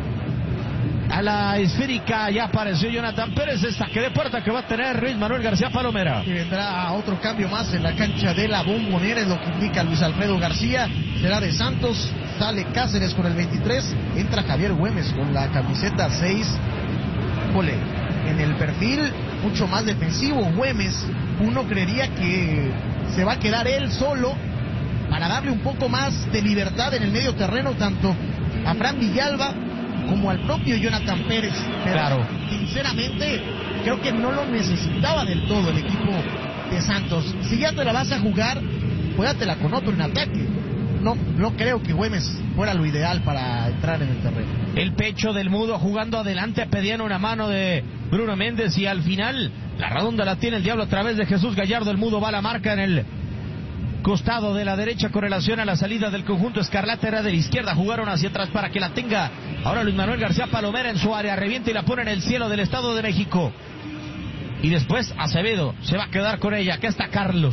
a la esférica. Ya apareció Jonathan Pérez. El saque de puerta que va a tener Luis Manuel García Palomera. Y vendrá otro cambio más en la cancha de la Bombonera, es lo que indica Luis Alfredo García. Será de Santos, sale Cáceres con el veintitrés, entra Javier Güemes con la camiseta seis. Ole, en el perfil mucho más defensivo Güemes. Uno creería que se va a quedar él solo para darle un poco más de libertad en el medio terreno, tanto a Fran Villalba como al propio Jonathan Pérez. Pero claro. Sinceramente, creo que no lo necesitaba del todo el equipo de Santos. Si ya te la vas a jugar, juégatela con otro en ataque. No, no creo que Güemes fuera lo ideal para entrar en el terreno. El pecho del Mudo jugando adelante, pedían una mano de Bruno Méndez y al final la redonda la tiene el Diablo a través de Jesús Gallardo. El Mudo va a la marca en el costado de la derecha con relación a la salida del conjunto escarlata. Era de la izquierda, jugaron hacia atrás para que la tenga ahora Luis Manuel García Palomera en su área, revienta y la pone en el cielo del Estado de México. Y después Acevedo se va a quedar con ella. Acá está Carlos,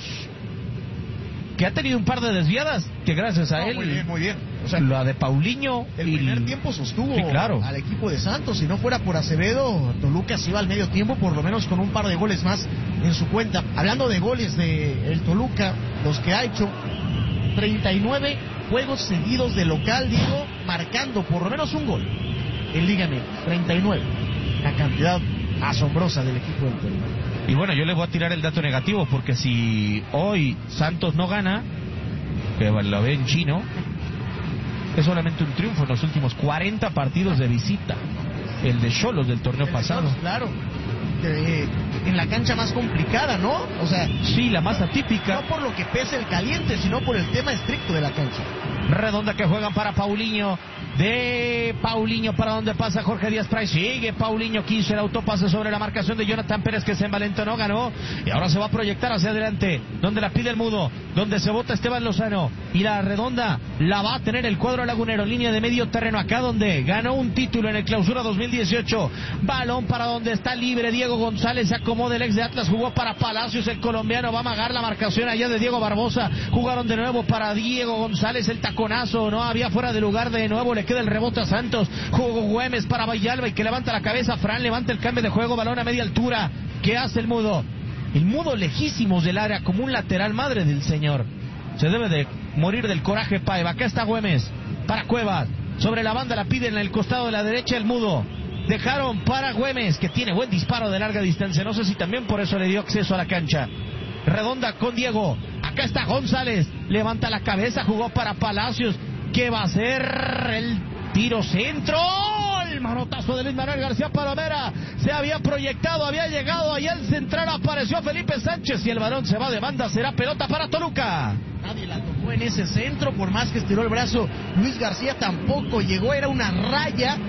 que ha tenido un par de desviadas que gracias a no, él, muy bien, muy bien. O sea, la de Paulinho, el y... primer tiempo sostuvo sí, claro. al equipo de Santos. Si no fuera por Acevedo, Toluca se iba al medio tiempo por lo menos con un par de goles más en su cuenta. Hablando de goles de el Toluca, los que ha hecho, treinta y nueve juegos seguidos de local, digo, marcando por lo menos un gol en Liga M X, treinta y nueve, la cantidad asombrosa del equipo del Toluca. Y bueno, yo le voy a tirar el dato negativo, porque si hoy Santos no gana, que lo ve en chino, es solamente un triunfo en los últimos cuarenta partidos de visita. El de Xolos del torneo pasado. Claro, eh, en la cancha más complicada, ¿no? O sea, sí, la más atípica. No por lo que pese el caliente, sino por el tema estricto de la cancha. Redonda que juegan para Paulinho. De Paulinho para donde pasa Jorge Díaz Price. Sigue Paulinho, quiso el autopase sobre la marcación de Jonathan Pérez, que se envalentonó, ganó. Y ahora se va a proyectar hacia adelante, donde la pide el Mudo, donde se bota Esteban Lozano. Y la redonda la va a tener el cuadro lagunero, línea de medio terreno, acá donde ganó un título en el Clausura dos mil dieciocho. Balón para donde está libre Diego González, se acomoda el ex de Atlas, jugó para Palacios, el colombiano va a amagar la marcación allá de Diego Barbosa. Jugaron de nuevo para Diego González, el taconazo, no había fuera de lugar, de nuevo le queda el rebote a Santos. Jugó Güemes para Villalba y que levanta la cabeza. Fran levanta el cambio de juego, balón a media altura. ¿Qué hace el Mudo? El Mudo lejísimos del área como un lateral, madre del señor. Se debe de morir del coraje Paiva. Acá está Güemes para Cuevas. Sobre la banda la pide en el costado de la derecha el Mudo. Dejaron para Güemes, que tiene buen disparo de larga distancia. No sé si también por eso le dio acceso a la cancha. Redonda con Diego. Acá está González. Levanta la cabeza, jugó para Palacios. ¿Qué va a hacer? El tiro centro. El manotazo de Luis Manuel García Palomera. Se había proyectado, había llegado allá al central. Apareció Felipe Sánchez y el balón se va de banda. Será pelota para Toluca. Nadie la tocó en ese centro, por más que estiró el brazo. Luis García tampoco llegó, era una raya.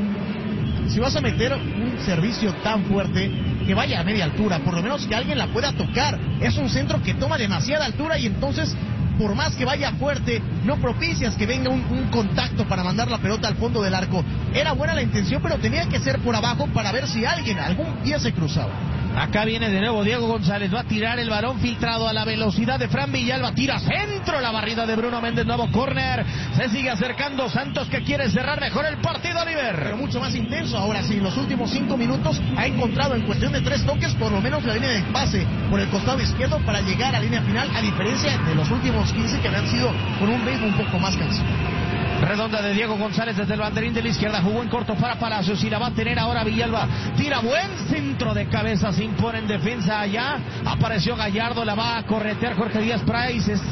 Si vas a meter un servicio tan fuerte, que vaya a media altura, por lo menos que alguien la pueda tocar. Es un centro que toma demasiada altura y entonces, por más que vaya fuerte, no propicias que venga un, un contacto para mandar la pelota al fondo del arco. Era buena la intención, pero tenía que ser por abajo para ver si alguien, algún pie se cruzaba. Acá viene de nuevo Diego González, va a tirar el balón filtrado a la velocidad de Fran Villalba, tira centro, la barrida de Bruno Méndez, nuevo córner, se sigue acercando Santos, que quiere cerrar mejor el partido, Oliver. Pero mucho más intenso, ahora sí, en los últimos cinco minutos ha encontrado en cuestión de tres toques por lo menos la línea de pase por el costado izquierdo para llegar a la línea final, a diferencia de los últimos quince que habían sido con un ritmo un poco más cansado. Redonda de Diego González desde el banderín de la izquierda, jugó en corto para Palacios y la va a tener ahora Villalba, tira buen centro de cabeza, se impone en defensa allá, apareció Gallardo, la va a corretear Jorge Díaz Price, es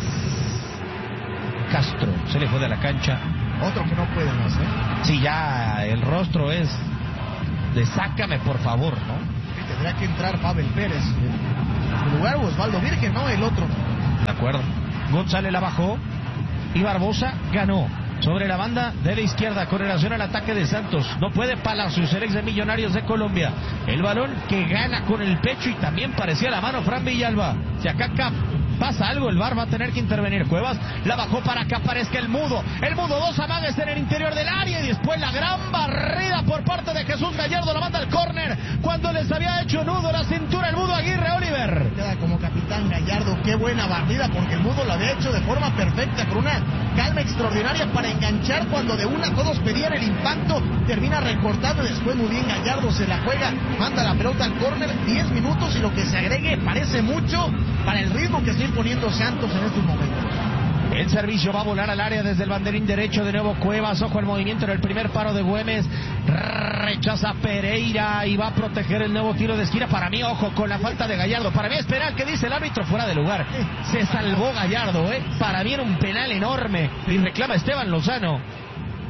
Castro, se le fue de la cancha. Otro que no puede más, ¿eh? Sí, ya el rostro es de sácame por favor, ¿no? Tendrá que entrar Pavel Pérez en lugar Osvaldo Virgen, ¿no? El otro. De acuerdo. González la bajó y Barbosa ganó. Sobre la banda de la izquierda, con relación al ataque de Santos. No puede Palacios, el ex de Millonarios de Colombia. El balón que gana con el pecho y también parecía la mano Fran Villalba. Si acá, acá pasa algo, el V A R va a tener que intervenir. Cuevas la bajó para que aparezca el Mudo. El Mudo, dos amagues en el interior del área y después la gran barrida por parte de Jesús Gallardo. La manda al córner cuando les había hecho nudo la cintura el Mudo Aguirre, Oliver. Queda como capitán Gallardo, qué buena barrida porque el Mudo la había hecho de forma perfecta, con una calma extraordinaria para enganchar cuando de una todos pedían el impacto, termina recortando y después muy bien Gallardo se la juega, manda la pelota al córner, diez minutos y lo que se agregue parece mucho para el ritmo que está imponiendo Santos en estos momentos. El servicio va a volar al área desde el banderín derecho, de nuevo Cuevas, ojo el movimiento en el primer paro de Güemes, rechaza Pereira y va a proteger el nuevo tiro de esquina. Para mí, ojo con la falta de Gallardo, para mí es penal, que dice el árbitro, fuera de lugar. Se salvó Gallardo, eh. Para mí era un penal enorme y reclama Esteban Lozano.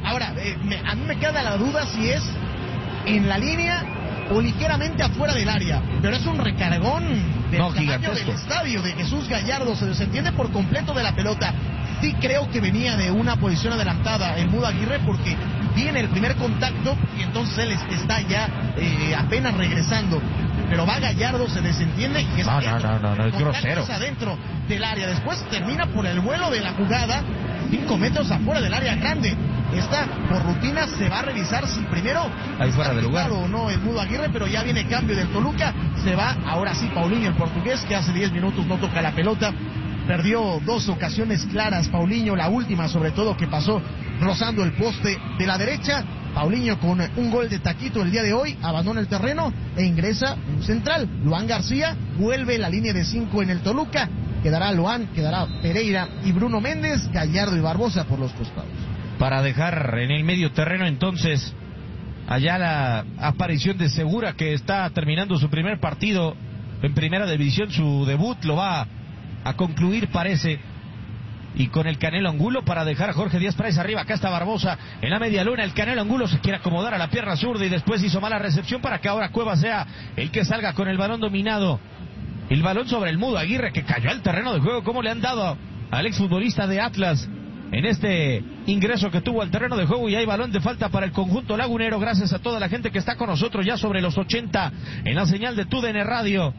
Ahora, eh, me, a mí me queda la duda si es en la línea o ligeramente afuera del área, pero es un recargón del no, tamaño del estadio de Jesús Gallardo, se desentiende por completo de la pelota. Sí creo que venía de una posición adelantada el Mudo Aguirre, porque viene el primer contacto y entonces él está ya eh, apenas regresando, pero va Gallardo, se desentiende y es no, no, no, no, no, es grosero adentro del área, después termina por el vuelo de la jugada cinco metros afuera del área grande. Esta por rutina se va a revisar si primero ahí fuera del lugar o no el Mudo Aguirre, pero ya viene cambio del Toluca, se va ahora sí Paulinho, el portugués, que hace diez minutos no toca la pelota. Perdió dos ocasiones claras Paulinho, la última sobre todo que pasó rozando el poste de la derecha. Paulinho con un gol de taquito el día de hoy, abandona el terreno e ingresa un central. Luan García vuelve la línea de cinco en el Toluca. Quedará Luan, quedará Pereira y Bruno Méndez, Gallardo y Barbosa por los costados. Para dejar en el medio terreno entonces allá la aparición de Segura, que está terminando su primer partido en primera división, su debut lo va a concluir parece, y con el Canelo Angulo para dejar a Jorge Díaz Price arriba. Acá está Barbosa en la media luna, el Canelo Angulo se quiere acomodar a la pierna zurda y después hizo mala recepción para que ahora Cueva sea el que salga con el balón dominado. El balón sobre el Mudo Aguirre, que cayó al terreno de juego. ¿Cómo le han dado al exfutbolista de Atlas en este ingreso que tuvo al terreno de juego? Y hay balón de falta para el conjunto lagunero, gracias a toda la gente que está con nosotros ya sobre los ochenta en la señal de T U D N Radio.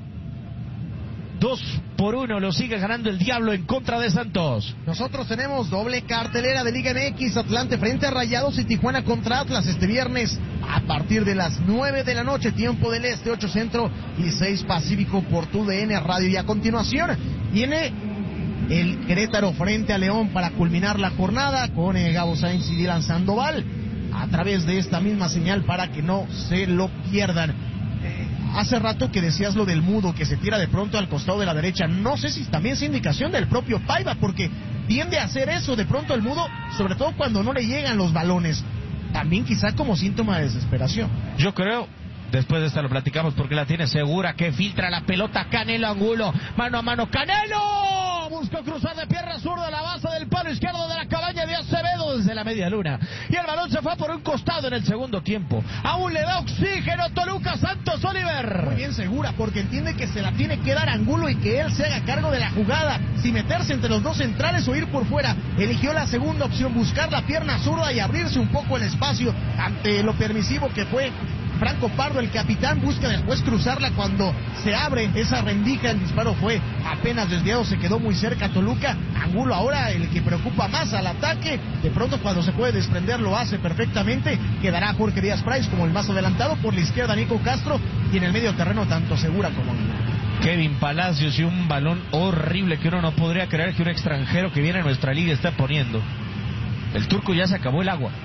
Dos por uno lo sigue ganando el Diablo en contra de Santos. Nosotros tenemos doble cartelera de Liga M X, Atlante frente a Rayados y Tijuana contra Atlas este viernes a partir de las nueve de la noche, tiempo del este, ocho centro y seis pacífico por T U D N Radio. Y a continuación viene el Querétaro frente a León para culminar la jornada con eh, Gabo Sainz y Dylan Sandoval a través de esta misma señal para que no se lo pierdan. Hace rato que decías lo del Mudo, que se tira de pronto al costado de la derecha. No sé si también es indicación del propio Paiva, porque tiende a hacer eso de pronto el Mudo, sobre todo cuando no le llegan los balones. También quizá como síntoma de desesperación. Yo creo, después de esta lo platicamos, porque la tiene Segura, que filtra la pelota. Canelo Angulo, mano a mano, ¡Canelo! Buscó cruzar de pierna zurda la base del palo izquierdo de la cabaña de Acevedo desde la media luna. Y el balón se fue por un costado en el segundo tiempo. Aún le da oxígeno Toluca. Santos Oliver. Muy bien Segura, porque entiende que se la tiene que dar Angulo y que él se haga cargo de la jugada. Si meterse entre los dos centrales o ir por fuera. Eligió la segunda opción, buscar la pierna zurda y abrirse un poco el espacio ante lo permisivo que fue Franco Pardo, el capitán. Busca después cruzarla cuando se abre esa rendija. El disparo fue apenas desviado, se quedó muy cerca Toluca. Angulo ahora el que preocupa más al ataque. De pronto cuando se puede desprender lo hace perfectamente. Quedará Jorge Díaz Price como el más adelantado. Por la izquierda Nico Castro y en el medio terreno tanto Segura como Angulo. Kevin Palacios y un balón horrible que uno no podría creer que un extranjero que viene a nuestra liga está poniendo. El turco ya se acabó el agua.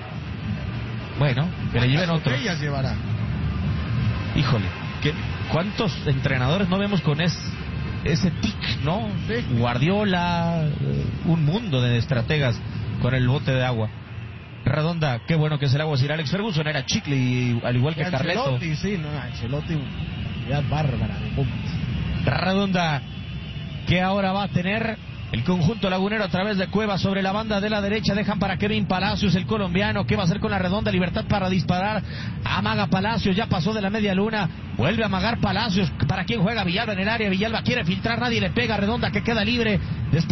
Bueno, que le lleven otro. Ellas llevará. Híjole, ¿qué, ¿cuántos entrenadores no vemos con es, ese tic, no? Sí. Guardiola, eh, un mundo de estrategas con el bote de agua. Redonda, qué bueno que es el agua. Si era Alex Ferguson, era chicle, y, al igual que Carleto. Ancelotti, sí, no, Ancelotti, ya bárbara de puntos. Redonda, que ahora va a tener el conjunto lagunero a través de Cueva sobre la banda de la derecha. Dejan para Kevin Palacios, el colombiano. ¿Qué va a hacer con la redonda? Libertad para disparar. Amaga Palacios, ya pasó de la media luna. Vuelve a amagar Palacios. ¿Para quién juega? Villalba en el área. Villalba quiere filtrar, nadie le pega. Redonda que queda libre. Después